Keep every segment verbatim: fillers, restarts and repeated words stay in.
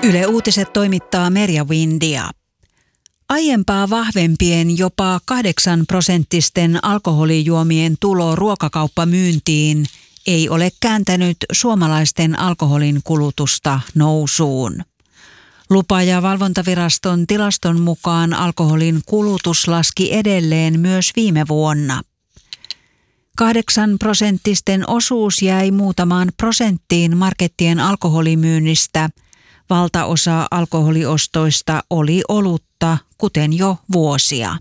Yle Uutiset toimittaa Merja Windia. Aiempaa vahvempien jopa kahdeksan prosenttisten alkoholijuomien tulo ruokakauppamyyntiin ei ole kääntänyt suomalaisten alkoholin kulutusta nousuun. Lupa- ja valvontaviraston tilaston mukaan alkoholin kulutus laski edelleen myös viime vuonna. Kahdeksan prosenttisten osuus jäi muutamaan prosenttiin markettien alkoholimyynnistä. Valtaosa alkoholiostoista oli olutta, kuten jo vuosia.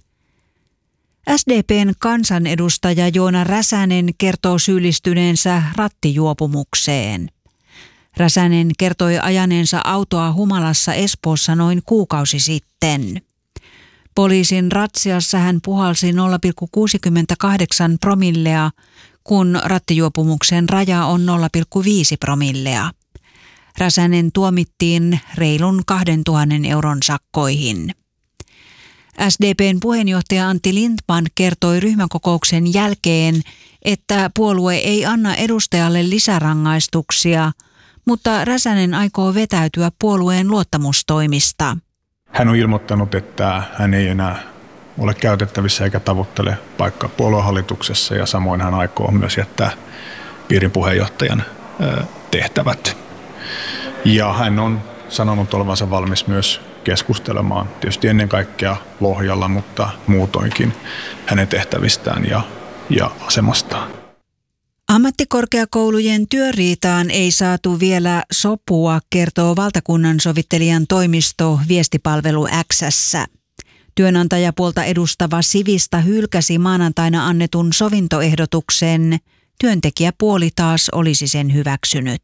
S D P:n kansanedustaja Joona Räsänen kertoo syyllistyneensä rattijuopumukseen. Räsänen kertoi ajaneensa autoa humalassa Espoossa noin kuukausi sitten. Poliisin ratsiassa hän puhalsi nolla pilkku kuusikymmentäkahdeksan promillea, kun rattijuopumuksen raja on nolla pilkku viisi promillea. Räsänen tuomittiin reilun kahdentuhannen euron sakkoihin. S D P:n puheenjohtaja Antti Lindtman kertoi ryhmäkokouksen jälkeen, että puolue ei anna edustajalle lisärangaistuksia, mutta Räsänen aikoo vetäytyä puolueen luottamustoimista. Hän on ilmoittanut, että hän ei enää ole käytettävissä eikä tavoittele paikkaa puoluehallituksessa ja samoin hän aikoo myös jättää piirin puheenjohtajan tehtävät. Ja hän on sanonut olevansa valmis myös keskustelemaan tietysti ennen kaikkea Lohjalla, mutta muutoinkin hänen tehtävistään ja, ja asemastaan. Ammattikorkeakoulujen työriitaan ei saatu vielä sopua, kertoo valtakunnan sovittelijan toimisto viestipalvelu X:ssä. Työnantajapuolta edustava Sivista hylkäsi maanantaina annetun sovintoehdotuksen. Työntekijäpuoli taas olisi sen hyväksynyt.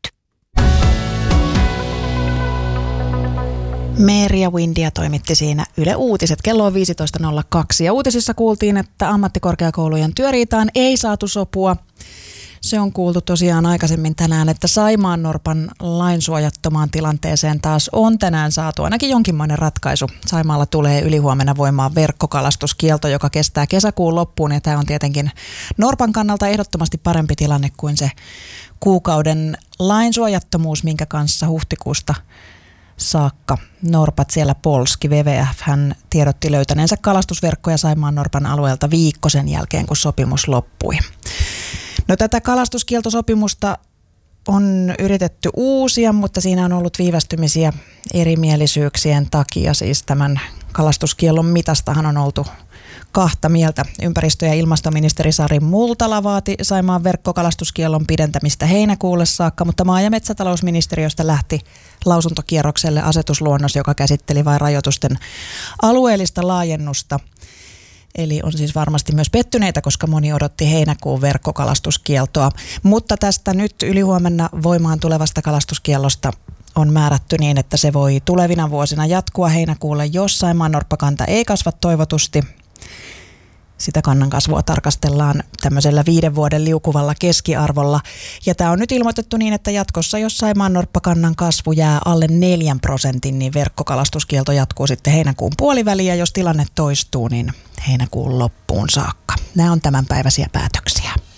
Merja Windia toimitti siinä Yle Uutiset. Kello on viisitoista nolla kaksi ja uutisissa kuultiin, että ammattikorkeakoulujen työriitaan ei saatu sopua. Se on kuultu tosiaan aikaisemmin tänään, että Saimaannorpan lainsuojattomaan tilanteeseen taas on tänään saatu ainakin jonkinmoinen ratkaisu. Saimaalla tulee ylihuomenna voimaan verkkokalastuskielto, joka kestää kesäkuun loppuun ja tämä on tietenkin Norpan kannalta ehdottomasti parempi tilanne kuin se kuukauden lainsuojattomuus, minkä kanssa huhtikuusta saakka norpat siellä polski. W W F hän tiedotti löytäneensä kalastusverkkoja Saimaannorpan alueelta viikko sen jälkeen, kun sopimus loppui. No tätä kalastuskieltosopimusta on yritetty uusia, mutta siinä on ollut viivästymisiä erimielisyyksien takia. Siis tämän kalastuskiellon mitastahan on oltu kahta mieltä. Ympäristö- ja ilmastoministeri Sari Multala vaati Saimaan verkkokalastuskiellon pidentämistä heinäkuulle saakka, mutta maa- ja metsätalousministeriöstä lähti lausuntokierrokselle asetusluonnos, joka käsitteli vain rajoitusten alueellista laajennusta. Eli on siis varmasti myös pettyneitä, koska moni odotti heinäkuun verkkokalastuskieltoa. Mutta tästä nyt ylihuomenna voimaan tulevasta kalastuskiellosta on määrätty niin, että se voi tulevina vuosina jatkua heinäkuulle, jos saimaannorppakanta ei kasva toivotusti. Sitä kannan kasvua tarkastellaan tämmöisellä viiden vuoden liukuvalla keskiarvolla. Ja tämä on nyt ilmoitettu niin, että jatkossa, jos saimaannorppakannan kasvu jää alle neljän prosentin, niin verkkokalastuskielto jatkuu sitten heinäkuun puoliväliin. Ja jos tilanne toistuu, niin heinäkuun loppuun saakka. Nämä on tämänpäiväisiä päätöksiä.